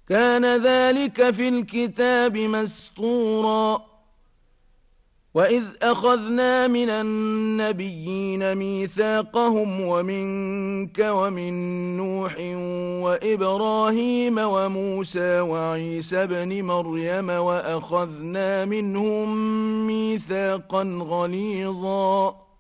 كان ذلك في الكتاب مسطورا وإذ أخذنا من النبيين ميثاقهم ومنك ومن نوح وإبراهيم وموسى وعيسى بن مريم وأخذنا منهم ميثاقا غليظا